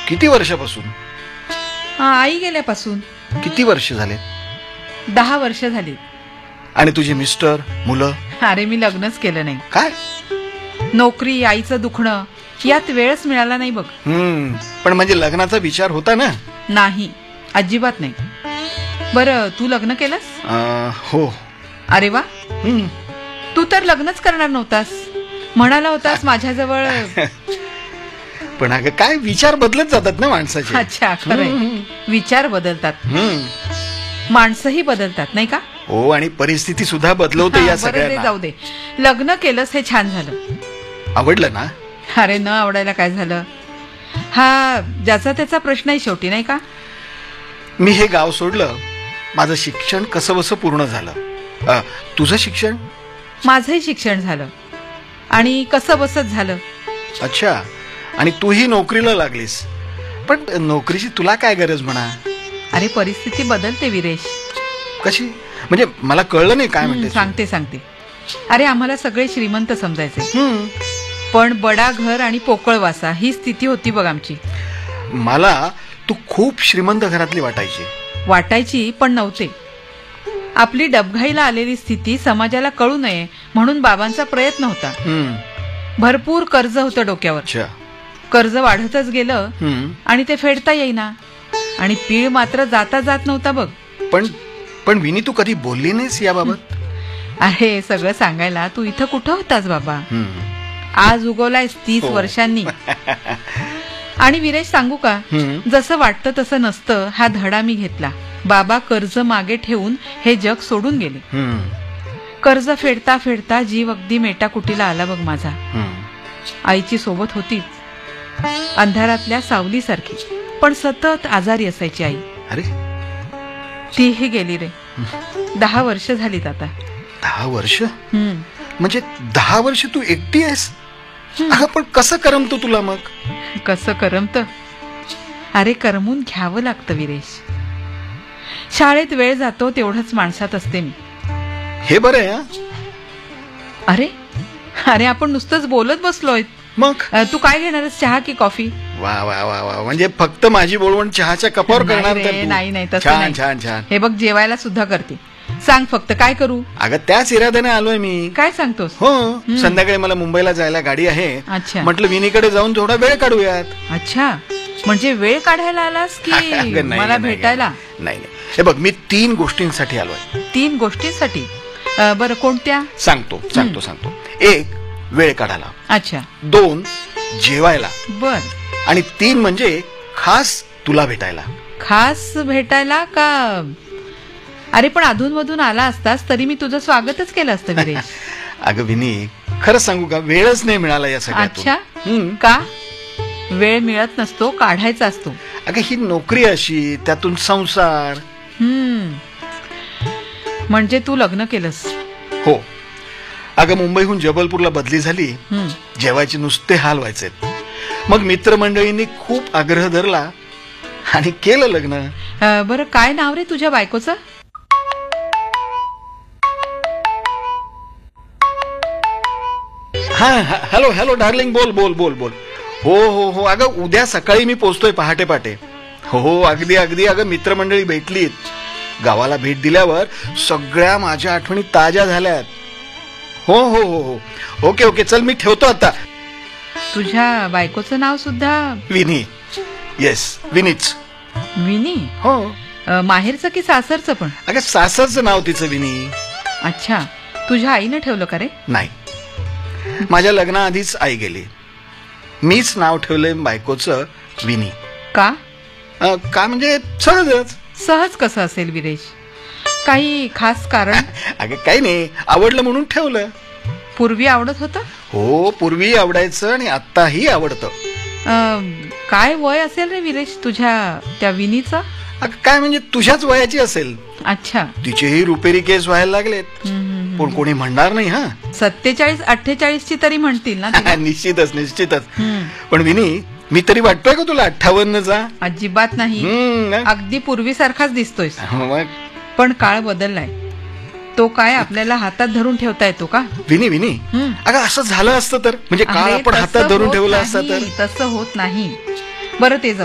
किती वर्षापासून? आई गेल्यापासून. किती वर्ष झाले? 10 वर्ष झाली. आणि तुझे मिस्टर, मुलं? अरे मी लग्नच केलं नाही. काय? नोकरी, आईचं दुखणं यात वेळच मिळाला नाही बघ. पण म्हणजे लग्नाचा विचार होता ना? नाही, अजिबात नाही. बरं, तू लग्न केलंस? हो. अरे वा. तू तर लग्नच करणार नव्हतास, म्हणाला होतास माझ्याजवळ. पण अगं काय विचार बदलत जातात ना माणसाचे. अच्छा, खरंय. विचार बदलतात, माणसंही बदलतात नाही का? हो, आणि परिस्थिती सुद्धा बदलवते या सगळ्यांना. जाऊ दे, लग्न केलंस हे छान झालं. आवडलं ना? अरे न आवडायला काय झालं? हा ज्याचा त्याचा प्रश्नही शेवटी नाही का? मी हे गाव सोडलं, माझं शिक्षण कसं बसं पूर्ण झालं. तुझं शिक्षण? माझंही शिक्षण झालं आणि कसं बसच झालं. अच्छा, आणि तूही नोकरीला लागलीस. पण नोकरीची तुला काय गरज म्हणा? अरे परिस्थिती बदलते विरेश. कशी म्हणजे? मला कळलं नाही काय म्हणते. सांगते. अरे आम्हाला सगळे श्रीमंत समजायचे, पण बडा घर आणि पोकळ वासा ही स्थिती होती बघ आमची. मला तू खूप श्रीमंत घरातली वाटायची पण नव्हते. आपली डबघाईला आलेली स्थिती समाजाला कळू नये म्हणून बाबांचा प्रयत्न होता. भरपूर कर्ज होतं डोक्यावर. कर्ज वाढतच गेलं आणि ते फेडता येईना, आणि पीळ मात्र जाता जात नव्हता बघ. पण विनी, तू कधी बोलली नाहीस याबाबत? अरे सगळं सांगायला तू इथं कुठं होतास बाबा? आज उगवलायस 30 वर्षांनी. आणि विरेश सांगू का, जसं वाटतं तसं नसतं हा धडा मी घेतला. बाबा कर्ज मागे ठेवून हे जग सोडून गेले. कर्ज फेडता फेडता जीव अगदी मेटाकुटीला आला बघ माझा. आईची सोबत होतीच, अंधारातल्या सावलीसारखी, पण सतत आजारी असायची आई. अरे तीही गेली रे. 10 वर्ष झालीत आता. 10 वर्ष? म्हणजे 10 वर्ष तू एकटी आहेस? पण कसं करमत तुला मग? कसं करमत? अरे करमून घ्यावं लागतं विरेश. शाळेत वेळ जातो तेवढंच माणसात असते मी. हे बरं आहे. अरे आपण नुसतंच बोलत बसलोय. मग तू काय घेणारस, चहा की कॉफी? वा वा वा वा, म्हणजे फक्त माझी बोलवण चहाच्या कपावर करणार? नाही तसं छान नाही. छान छान. हे बघ जेवायला सुद्धा करते. सांग फक्त काय करू? अगं त्याच इराद्याने आलोय मी. काय सांगतोस? हो, संध्याकाळी मला मुंबईला जायला गाडी आहे. अच्छा. म्हटलं विनीकडे जाऊन थोडा वेळ काढूयात. अच्छा, म्हणजे वेळ काढायला आलास की मला भेटायला? नाही. हे बघ, मी 3 गोष्टींसाठी आलोय. 3 गोष्टींसाठी? बरं, कोणत्या? सांगतो. 1 वेळ काढायला. अच्छा. 2 जेवायला. बर. आणि 3 म्हणजे खास तुला भेटायला. खास भेटायला का? अरे पण अधूनमधून आला असतास तरी मी तुझं स्वागतच केलं असतं विरेश. अगं विनी, खरंच सांगू का, वेळच नाही मिळाला या सगळ्यातून. अच्छा, का? वेळ मिळत नसतो, काढायचा असतो. अगं ही नोकरी अशी, त्यातून संसार. म्हणजे तू लग्न केलंस? हो. अगं मुंबईहून जबलपूरला बदली झाली. जेवायचे नुसते हाल व्हायचे. मग मित्रमंडळींनी खूप आग्रह धरला आणि केलं लग्न. बरं, काय नाव रे तुझ्या बायकोचं? हॅलो डार्लिंग, बोल. हो, अगं उद्या सकाळी मी पोचतोय पहाटे. हो, अगदी. अगं मित्रमंडळी भेटलीत. गावाला भेट दिल्यावर सगळ्या माझ्या आठवणी ताज्या झाल्यात. हो. ओके, चल मी ठेवतो आता. तुझ्या बायकोचं नाव सुद्धा विनी? येस, विनीच. विनी? हो. माहेरचं की सासरचं पण? अगं सासरचं नाव तिचं विनी. अच्छा, तुझ्या आईनं ठेवलं का रे? नाही, माझ्या लग्नाआधीच आई गेली. मीच नाव ठेवलंय बायकोचं विनी. का? का म्हणजे सहजच. सहज कसं असेल विरेश? काही खास कारण? अगं काही नाही, आवडलं म्हणून ठेवलं. पूर्वी आवडत होतं? हो, पूर्वी आवडायचं आणि आत्ताही आवडतं. काय वय असेल रे विरेश तुझ्या त्या विनीचं? काय म्हणजे तुझ्याच वयाची असेल. अच्छा. तिचेही रुपेरी केस व्हायला लागलेत. पण कोणी म्हणणार नाही. 47-48 ची तरी म्हणतील ना? निश्चितच. पण विनी, मी तरी वाटतोय का तुला 58चा? अजिबात नाही, अगदी पूर्वीसारखाच दिसतोय. पण काळ बदललाय. तो काय आपल्याला हातात धरून ठेवता येतो का? विनी, अगं असं झालं असतं तर, म्हणजे काळ आपण हातात धरून ठेवला असता तर? तसं होत नाही. बरं ते